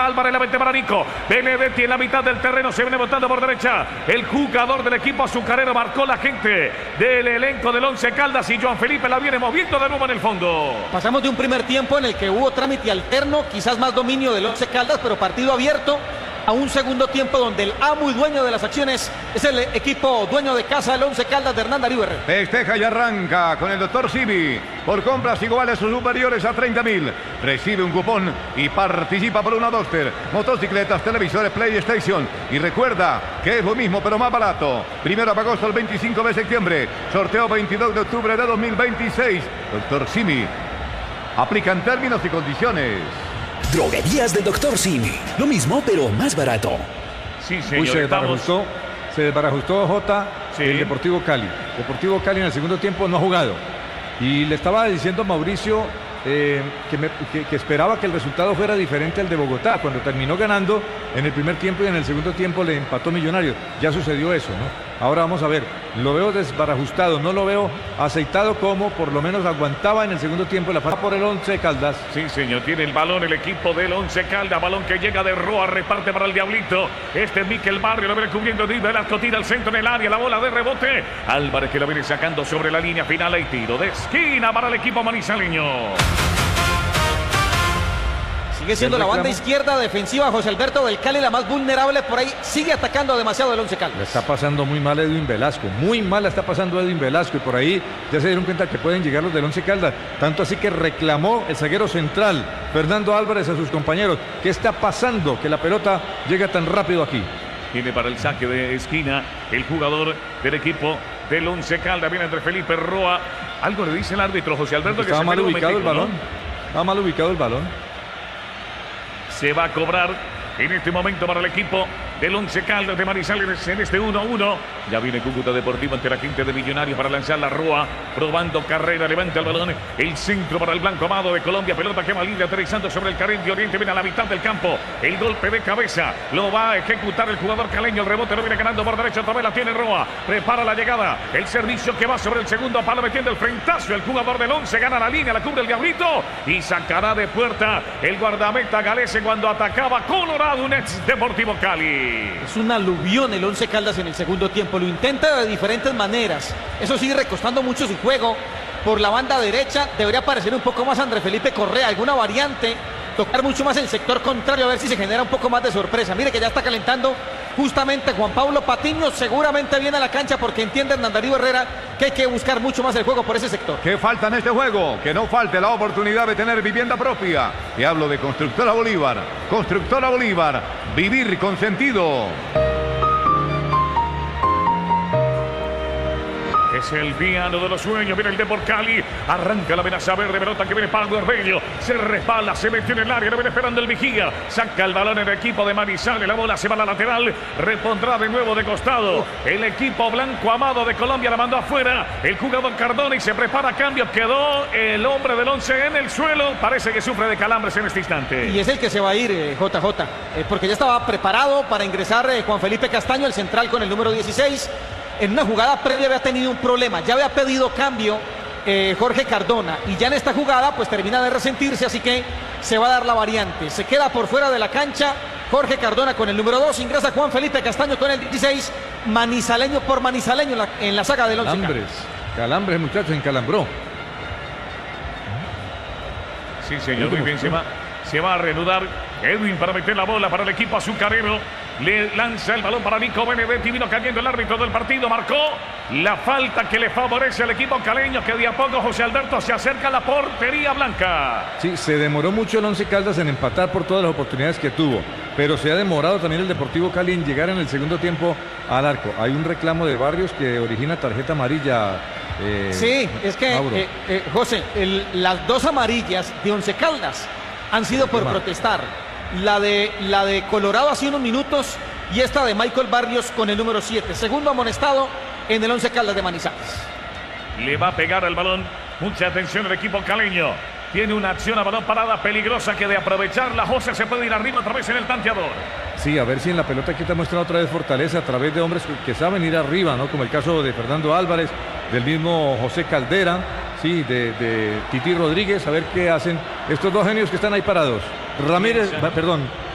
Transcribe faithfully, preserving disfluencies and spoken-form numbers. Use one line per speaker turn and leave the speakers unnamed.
Álvarez, la mete para Nico. Benedetti en la mitad del terreno, se viene botando por derecha. El jugador del equipo azucarero marcó la gente del elenco del Once Caldas y Joan Felipe la viene moviendo de nuevo en el fondo.
Pasamos de un primer tiempo en el que hubo trámite alterno, quizás más dominio del Once Caldas, pero partido abierto, a un segundo tiempo donde el amo y dueño de las acciones es el equipo dueño de casa del Once Caldas de Hernán Darío Herrera.
Festeja y arranca con el doctor Simi. Por compras iguales o superiores a treinta mil. Recibe un cupón y participa por una Duster, motocicletas, televisores, PlayStation. Y recuerda que es lo mismo pero más barato. Primero de agosto al veinticinco de septiembre. Sorteo veintidós de octubre de dos mil veintiséis. doctor Simi. Aplican términos y condiciones.
Droguerías del doctor Simi. Lo mismo, pero más barato.
Sí, señor.
Uy, se
estamos...
desbarajustó, se desbarajustó Jota,
Sí.
el Deportivo Cali. Deportivo Cali en el segundo tiempo no ha jugado. Y le estaba diciendo a Mauricio eh, que, me- que- que esperaba que el resultado fuera diferente al de Bogotá. Cuando terminó ganando en el primer tiempo y en el segundo tiempo le empató Millonarios. Ya sucedió eso, ¿no? Ahora vamos a ver. Lo veo desbarajustado, no lo veo aceitado como por lo menos aguantaba en el segundo tiempo la falta por el Once Caldas.
Sí, señor, tiene el balón el equipo del Once Caldas, balón que llega de Roa, reparte para el Diablito. Este es Miquel Barrio, lo viene cubriendo Di Velasco, tira al centro en el área, la bola de rebote. Álvarez que lo viene sacando sobre la línea final y tiro de esquina para el equipo manizaleño.
Sigue siendo
El
la banda
reclamo.
izquierda defensiva José Alberto del Cali, la más vulnerable por ahí. Sigue atacando demasiado el Once
La
Caldas.
está pasando muy mal Edwin Velasco, muy mal la está pasando Edwin Velasco y por ahí ya se dieron cuenta que pueden llegar los del Once Caldas, tanto así que reclamó el zaguero central Fernando Álvarez a sus compañeros. ¿Qué está pasando que la pelota llega tan rápido aquí?
Tiene para el saque de esquina el jugador del equipo del Once Caldas, viene entre Felipe Roa. Algo le dice el árbitro José Alberto que
Estaba
se
mal
pega un
ubicado el
momentico,
balón,
¿no?
estaba mal ubicado el balón.
Se va a cobrar en este momento para el equipo del Once Caldas de Manizales en este uno a uno. Ya viene Cúcuta Deportivo ante la gente de Millonarios para lanzar la Rúa, probando carrera, levanta el balón, el centro para el blanco amado de Colombia, pelota que va libre aterrizando sobre el Carente Oriente, viene a la mitad del campo, el golpe de cabeza, lo va a ejecutar el jugador caleño, el rebote lo viene ganando por derecha, otra vez la tiene Roa, prepara la llegada, el servicio que va sobre el segundo palo, metiendo el frentazo, el jugador del Once gana la línea, la cubre el Diablito y sacará de puerta el guardameta Galese cuando atacaba Colorado, un ex Deportivo Cali.
Es un aluvión el Once Caldas en el segundo tiempo. Lo intenta de diferentes maneras. Eso sigue recostando mucho su juego. Por la banda derecha debería aparecer un poco más André Felipe Correa, alguna variante, tocar mucho más el sector contrario a ver si se genera un poco más de sorpresa. Mire que ya está calentando justamente Juan Pablo Patiño, seguramente viene a la cancha porque entiende Hernán Darío Herrera que hay que buscar mucho más el juego por ese sector.
¿Qué falta en este juego? Que no falte la oportunidad de tener vivienda propia. Y hablo de Constructora Bolívar. Constructora Bolívar. Vivir con sentido.
Es el piano de los sueños, viene el Depor Cali, arranca la amenaza verde, pelota que viene para Arbello, se resbala, se metió en el área, lo viene esperando el Vigía, saca el balón en el equipo de Manizales, la bola se va a la lateral, repondrá de nuevo de costado, el equipo blanco amado de Colombia la mandó afuera, el jugador Cardona y se prepara a cambio, quedó el hombre del Once en el suelo, parece que sufre de calambres en este instante.
Y es el que se va a ir, eh, J J, eh, porque ya estaba preparado para ingresar eh, Juan Felipe Castaño, el central con el número dieciséis. En una jugada previa había tenido un problema, ya había pedido cambio eh, Jorge Cardona y ya en esta jugada pues termina de resentirse, así que se va a dar la variante. Se queda por fuera de la cancha Jorge Cardona con el número dos, ingresa Juan Felipe Castaño con el dieciséis, manizaleño por manizaleño en la, en la saga del Once Caldas.
Calambres, calambres muchachos, encalambró.
Sí, señor, muy bien, se va, se va a reanudar Edwin para meter la bola para el equipo azucarero. Le lanza el balón para Nico Benedetti, vino cayendo el árbitro del partido, marcó la falta que le favorece al equipo caleño, que de a poco José Alberto se acerca a la portería blanca.
Sí, se demoró mucho el Once Caldas en empatar por todas las oportunidades que tuvo, pero se ha demorado también el Deportivo Cali en llegar en el segundo tiempo al arco. Hay un reclamo de Barrios que origina tarjeta amarilla. Eh,
Sí, es que,
Mauro.
eh, eh, José, el- las dos amarillas de Once Caldas han sido por
Toma.
protestar. La de, la de Colorado hace unos minutos y esta de Michael Barrios con el número siete. Segundo amonestado en el Once Caldas de Manizales.
Le va a pegar al balón, mucha atención el equipo caleño. Tiene una acción a balón parada peligrosa que de aprovechar la José se puede ir arriba otra vez en el tanteador.
Sí, a ver si en la pelota quita muestra otra vez fortaleza a través de hombres que saben ir arriba, ¿no? Como el caso de Fernando Álvarez, del mismo José Caldera, sí, de, de Titi Rodríguez, a ver qué hacen estos dos genios que están ahí parados. Ramírez,
Piensa.
perdón,